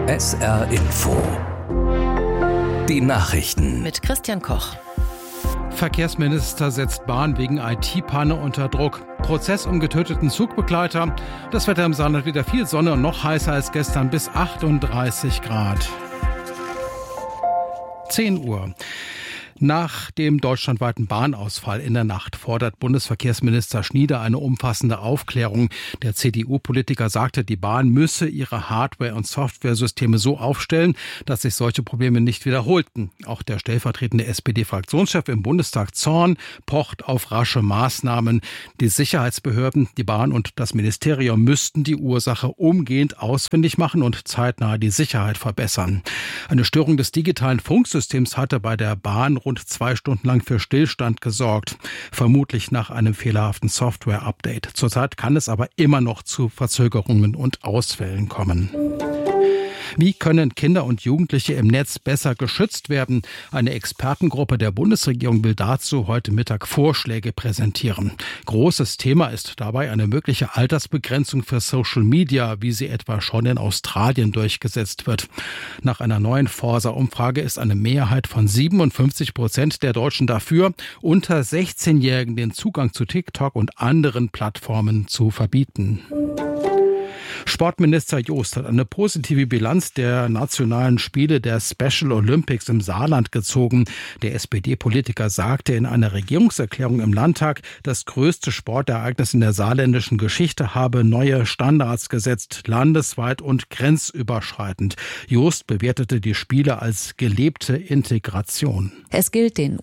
SR Info. Die Nachrichten. Mit Christian Koch. Verkehrsminister setzt Bahn wegen IT-Panne unter Druck. Prozess um getöteten Zugbegleiter. Das Wetter im Saarland wieder viel Sonne und noch heißer als gestern bis 38 Grad. 10 Uhr. Nach dem deutschlandweiten Bahnausfall in der Nacht fordert Bundesverkehrsminister Schnieder eine umfassende Aufklärung. Der CDU-Politiker sagte, die Bahn müsse ihre Hardware- und Softwaresysteme so aufstellen, dass sich solche Probleme nicht wiederholten. Auch der stellvertretende SPD-Fraktionschef im Bundestag Zorn pocht auf rasche Maßnahmen. Die Sicherheitsbehörden, die Bahn und das Ministerium müssten die Ursache umgehend ausfindig machen und zeitnah die Sicherheit verbessern. Eine Störung des digitalen Funksystems hatte bei der Bahn rund 2 Stunden lang für Stillstand gesorgt. Vermutlich nach einem fehlerhaften Software-Update. Zurzeit kann es aber immer noch zu Verzögerungen und Ausfällen kommen. Wie können Kinder und Jugendliche im Netz besser geschützt werden? Eine Expertengruppe der Bundesregierung will dazu heute Mittag Vorschläge präsentieren. Großes Thema ist dabei eine mögliche Altersbegrenzung für Social Media, wie sie etwa schon in Australien durchgesetzt wird. Nach einer neuen Forsa-Umfrage ist eine Mehrheit von 57% der Deutschen dafür, unter 16-Jährigen den Zugang zu TikTok und anderen Plattformen zu verbieten. Sportminister Jost hat eine positive Bilanz der nationalen Spiele der Special Olympics im Saarland gezogen. Der SPD-Politiker sagte in einer Regierungserklärung im Landtag, das größte Sportereignis in der saarländischen Geschichte habe neue Standards gesetzt, landesweit und grenzüberschreitend. Jost bewertete die Spiele als gelebte Integration. Es gilt in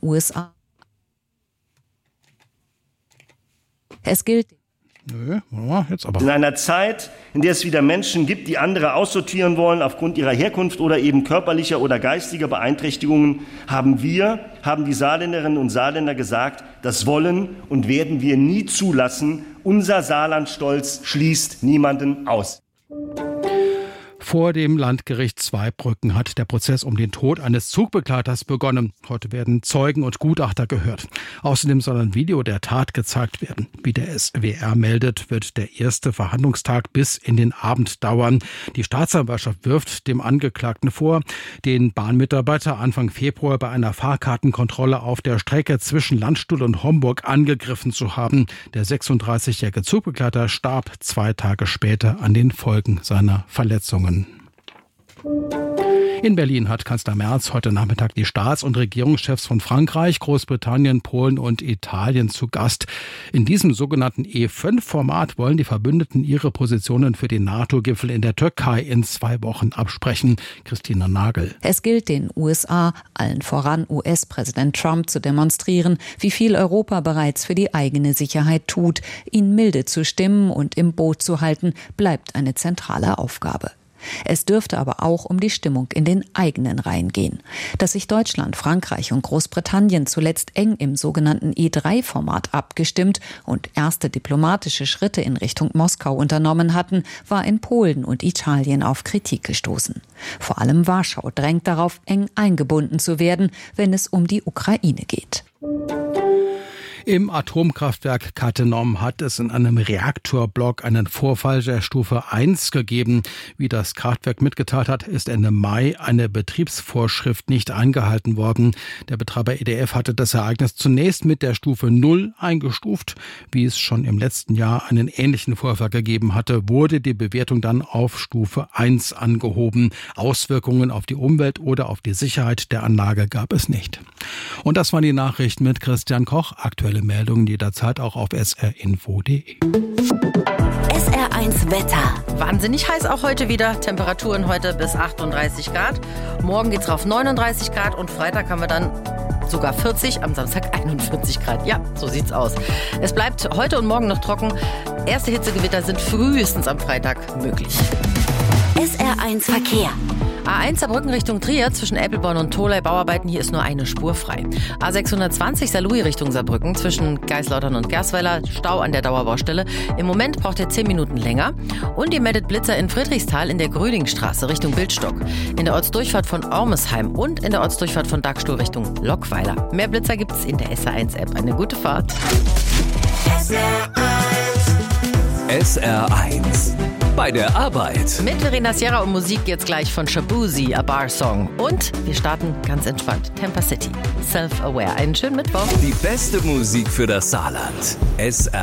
einer Zeit, in der es wieder Menschen gibt, die andere aussortieren wollen aufgrund ihrer Herkunft oder eben körperlicher oder geistiger Beeinträchtigungen, haben die Saarländerinnen und Saarländer gesagt, das wollen und werden wir nie zulassen. Unser Saarlandstolz schließt niemanden aus. Vor dem Landgericht Zweibrücken hat der Prozess um den Tod eines Zugbegleiters begonnen. Heute werden Zeugen und Gutachter gehört. Außerdem soll ein Video der Tat gezeigt werden. Wie der SWR meldet, wird der erste Verhandlungstag bis in den Abend dauern. Die Staatsanwaltschaft wirft dem Angeklagten vor, den Bahnmitarbeiter Anfang Februar bei einer Fahrkartenkontrolle auf der Strecke zwischen Landstuhl und Homburg angegriffen zu haben. Der 36-jährige Zugbegleiter starb 2 Tage später an den Folgen seiner Verletzungen. In Berlin hat Kanzler Merz heute Nachmittag die Staats- und Regierungschefs von Frankreich, Großbritannien, Polen und Italien zu Gast. In diesem sogenannten E5-Format wollen die Verbündeten ihre Positionen für den NATO-Gipfel in der Türkei in 2 Wochen absprechen. Christina Nagel. Es gilt den USA, allen voran US-Präsident Trump, zu demonstrieren, wie viel Europa bereits für die eigene Sicherheit tut. Ihn milde zu stimmen und im Boot zu halten, bleibt eine zentrale Aufgabe. Es dürfte aber auch um die Stimmung in den eigenen Reihen gehen. Dass sich Deutschland, Frankreich und Großbritannien zuletzt eng im sogenannten E3-Format abgestimmt und erste diplomatische Schritte in Richtung Moskau unternommen hatten, war in Polen und Italien auf Kritik gestoßen. Vor allem Warschau drängt darauf, eng eingebunden zu werden, wenn es um die Ukraine geht. Im Atomkraftwerk Cattenom hat es in einem Reaktorblock einen Vorfall der Stufe 1 gegeben. Wie das Kraftwerk mitgeteilt hat, ist Ende Mai eine Betriebsvorschrift nicht eingehalten worden. Der Betreiber EDF hatte das Ereignis zunächst mit der Stufe 0 eingestuft. Wie es schon im letzten Jahr einen ähnlichen Vorfall gegeben hatte, wurde die Bewertung dann auf Stufe 1 angehoben. Auswirkungen auf die Umwelt oder auf die Sicherheit der Anlage gab es nicht. Und das waren die Nachrichten mit Christian Koch. Aktuelle Meldungen jederzeit auch auf srinfo.de. SR1 Wetter. Wahnsinnig heiß auch heute wieder. Temperaturen heute bis 38 Grad. Morgen geht's auf 39 Grad und Freitag haben wir dann sogar 40, am Samstag 41 Grad. Ja, so sieht's aus. Es bleibt heute und morgen noch trocken. Erste Hitzegewitter sind frühestens am Freitag möglich. SR1 Verkehr. A1 Saarbrücken Richtung Trier zwischen Eppelborn und Tholey Bauarbeiten. Hier ist nur eine Spur frei. A620 Saarlouis Richtung Saarbrücken zwischen Geislautern und Gersweiler. Stau an der Dauerbaustelle. Im Moment braucht er 10 Minuten länger. Und ihr meldet Blitzer in Friedrichsthal in der Grödingstraße Richtung Bildstock. In der Ortsdurchfahrt von Ormesheim und in der Ortsdurchfahrt von Dagstuhl Richtung Lockweiler. Mehr Blitzer gibt's in der SR1-App. Eine gute Fahrt. SR1 bei der Arbeit. Mit Verena Sierra und Musik jetzt gleich von Shabuzi, A Bar Song. Und wir starten ganz entspannt. Tampa City, Self-Aware. Einen schönen Mittwoch. Die beste Musik für das Saarland. SR